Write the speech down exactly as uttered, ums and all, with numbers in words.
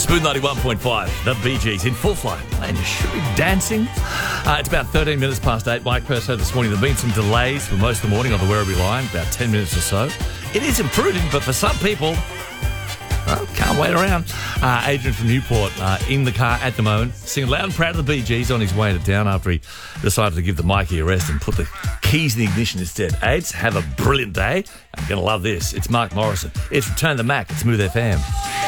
Smooth ninety-one point five, the Bee Gees in full flight. And you should be dancing. Uh, it's about thirteen minutes past eight. Mike Purso this morning. There have been some delays for most of the morning on the Werribee line, about ten minutes or so. It is improving, but for some people, well, can't wait around. Uh, Adrian from Newport uh, in the car at the moment, singing loud and proud of the Bee Gees on his way to town after he decided to give the Mikey a rest and put the keys in the ignition instead. Aids, have a brilliant day. I'm going to love this. It's Mark Morrison. It's Return the Mac. It's Smooth F M.